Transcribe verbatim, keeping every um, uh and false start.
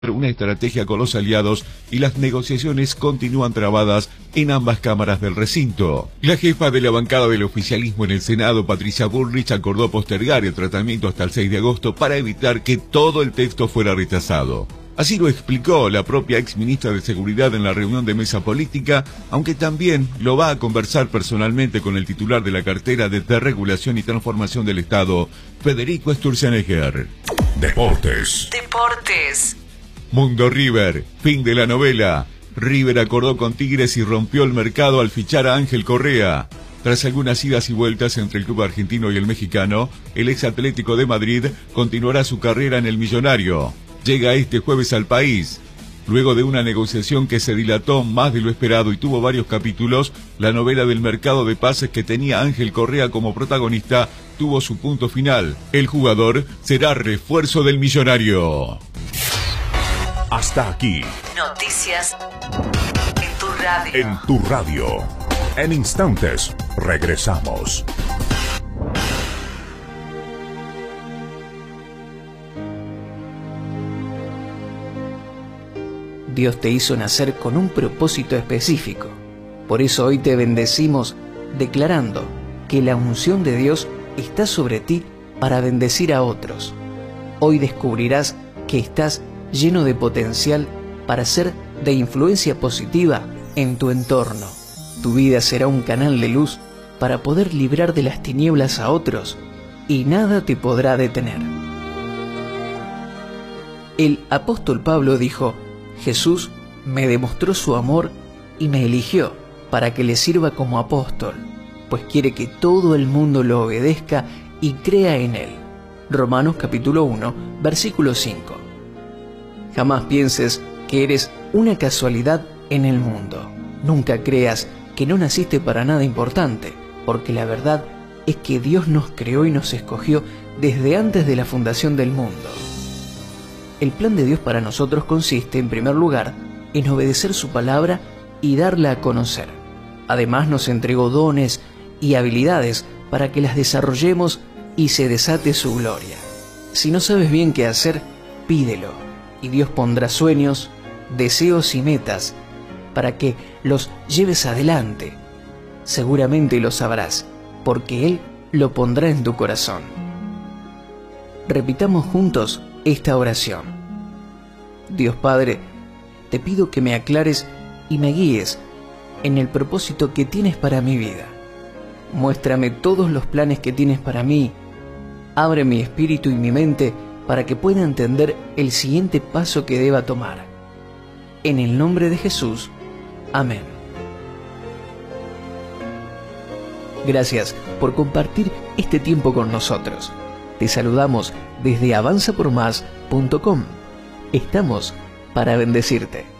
una estrategia con los aliados y las negociaciones continúan trabadas en ambas cámaras del recinto. La jefa de la bancada del oficialismo en el Senado, Patricia Bullrich, acordó postergar el tratamiento hasta el seis de agosto para evitar que todo el texto fuera rechazado. Así lo explicó la propia exministra de Seguridad en la reunión de mesa política, aunque también lo va a conversar personalmente con el titular de la cartera de Desregulación y Transformación del Estado, Federico Sturzenegger. Deportes. Deportes. Mundo River, fin de la novela. River acordó con Tigres y rompió el mercado al fichar a Ángel Correa. Tras algunas idas y vueltas entre el club argentino y el mexicano, el ex Atlético de Madrid continuará su carrera en el Millonario. Llega este jueves al país. Luego de una negociación que se dilató más de lo esperado y tuvo varios capítulos, la novela del mercado de pases que tenía Ángel Correa como protagonista tuvo su punto final. El jugador será refuerzo del Millonario. Hasta aquí. Noticias en tu radio. En tu radio. En instantes, regresamos. Dios te hizo nacer con un propósito específico. Por eso hoy te bendecimos declarando que la unción de Dios está sobre ti para bendecir a otros. Hoy descubrirás que estás lleno de potencial para ser de influencia positiva en tu entorno. Tu vida será un canal de luz para poder librar de las tinieblas a otros y nada te podrá detener. El apóstol Pablo dijo: Jesús me demostró su amor y me eligió para que le sirva como apóstol, pues quiere que todo el mundo lo obedezca y crea en él. Romanos capítulo uno, versículo cinco. Jamás pienses que eres una casualidad en el mundo. Nunca creas que no naciste para nada importante, porque la verdad es que Dios nos creó y nos escogió desde antes de la fundación del mundo. El plan de Dios para nosotros consiste, en primer lugar, en obedecer su palabra y darla a conocer. Además, nos entregó dones y habilidades para que las desarrollemos y se desate su gloria. Si no sabes bien qué hacer, pídelo, y Dios pondrá sueños, deseos y metas para que los lleves adelante. Seguramente lo sabrás, porque Él lo pondrá en tu corazón. Repitamos juntos esta oración. Dios Padre, te pido que me aclares y me guíes en el propósito que tienes para mi vida. Muéstrame todos los planes que tienes para mí. Abre mi espíritu y mi mente para que pueda entender el siguiente paso que deba tomar. En el nombre de Jesús. Amén. Gracias por compartir este tiempo con nosotros. Te saludamos desde avanza por más punto com. Estamos para bendecirte.